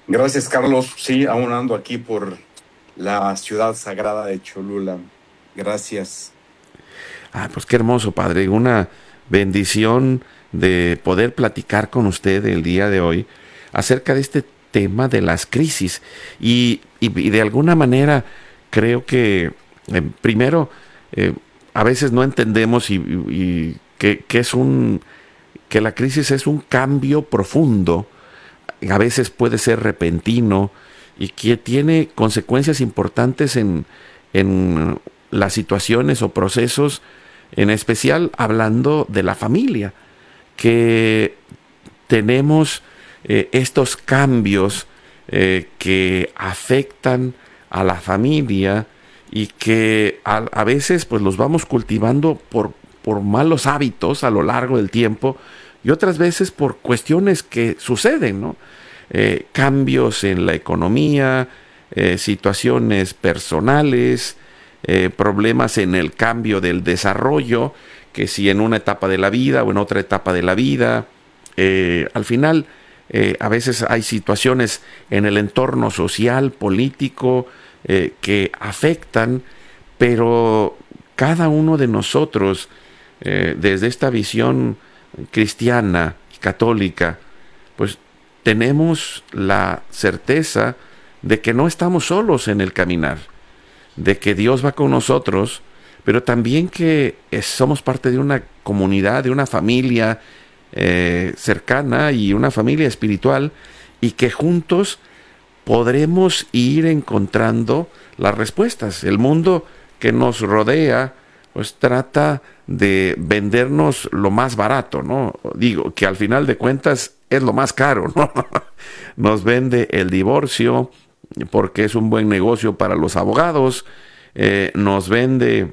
Gracias, Carlos. Sí, aún ando aquí por la ciudad sagrada de Cholula. Gracias. Ah, pues qué hermoso, padre. Una bendición de poder platicar con usted el día de hoy acerca de este tema de las crisis. Y de alguna manera creo que primero eh, a veces no entendemos que es que la crisis es un cambio profundo, a veces puede ser repentino y que tiene consecuencias importantes en las situaciones o procesos, en especial hablando de la familia, que tenemos estos cambios que afectan a la familia y que a veces pues los vamos cultivando por malos hábitos a lo largo del tiempo y otras veces por cuestiones que suceden, ¿no? Cambios en la economía, situaciones personales, problemas en el cambio del desarrollo, que si en una etapa de la vida o en otra etapa de la vida, al final a veces hay situaciones en el entorno social, político, que afectan, pero cada uno de nosotros, desde esta visión cristiana y católica, pues tenemos la certeza de que no estamos solos en el caminar, de que Dios va con nosotros, pero también que somos parte de una comunidad, de una familia cercana y una familia espiritual, y que juntos podremos ir encontrando las respuestas. El mundo que nos rodea pues trata de vendernos lo más barato, ¿no? Digo, que al final de cuentas es lo más caro, ¿no? Nos vende el divorcio porque es un buen negocio para los abogados, nos vende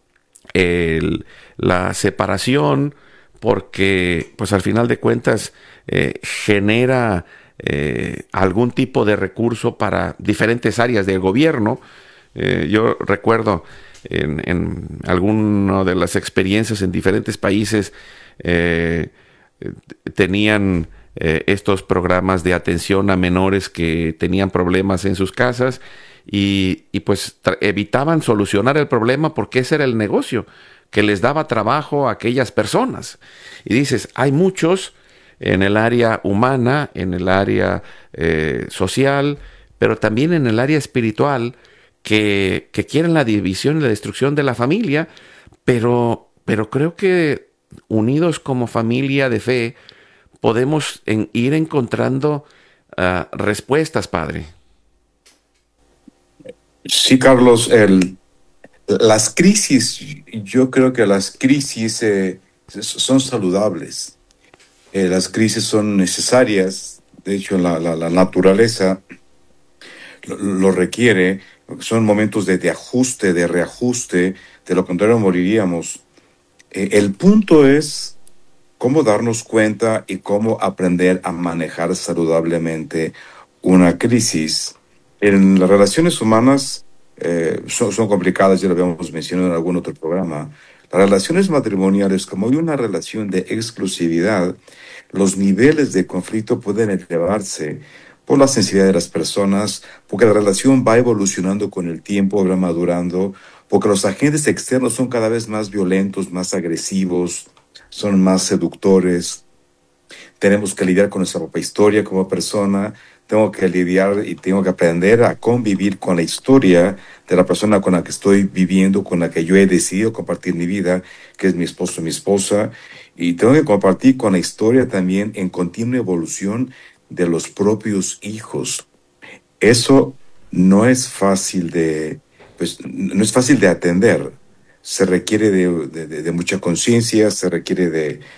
la separación porque pues al final de cuentas genera algún tipo de recurso para diferentes áreas del gobierno. Yo recuerdo en alguna de las experiencias en diferentes países eh, tenían estos programas de atención a menores que tenían problemas en sus casas y pues evitaban solucionar el problema porque ese era el negocio que les daba trabajo a aquellas personas. Y dices, hay muchos en el área humana, en el área social, pero también en el área espiritual que quieren la división y la destrucción de la familia, pero creo que unidos como familia de fe podemos ir encontrando respuestas, Padre. Sí, Carlos, las crisis, yo creo que las crisis son saludables. Las crisis son necesarias. De hecho, la naturaleza lo requiere. Son momentos de ajuste, de reajuste. De lo contrario, moriríamos. El punto es cómo darnos cuenta y cómo aprender a manejar saludablemente una crisis. En las relaciones humanas son complicadas, ya lo habíamos mencionado en algún otro programa. Las relaciones matrimoniales, como hay una relación de exclusividad, los niveles de conflicto pueden elevarse por la sensibilidad de las personas, porque la relación va evolucionando con el tiempo, va madurando, porque los agentes externos son cada vez más violentos, más agresivos, son más seductores. Tenemos que lidiar con nuestra propia historia como persona. Tengo que lidiar y tengo que aprender a convivir con la historia de la persona con la que estoy viviendo, con la que yo he decidido compartir mi vida, que es mi esposo, mi esposa. Y tengo que compartir con la historia también en continua evolución de los propios hijos. Eso no es fácil pues, no es fácil de atender. Se requiere de mucha conciencia, se requiere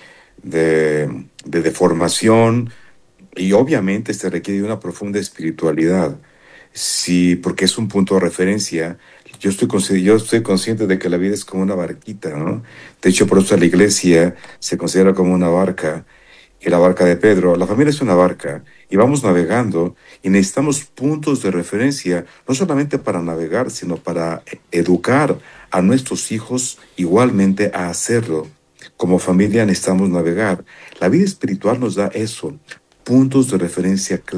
de formación y obviamente se requiere de una profunda espiritualidad. Sí, porque es un punto de referencia. Yo estoy consciente de que la vida es como una barquita, ¿no? De hecho, por eso la iglesia se considera como una barca y la barca de Pedro. La familia es una barca y vamos navegando y necesitamos puntos de referencia, no solamente para navegar, sino para educar a nuestros hijos igualmente a hacerlo. Como familia necesitamos navegar. La vida espiritual nos da eso, puntos de referencia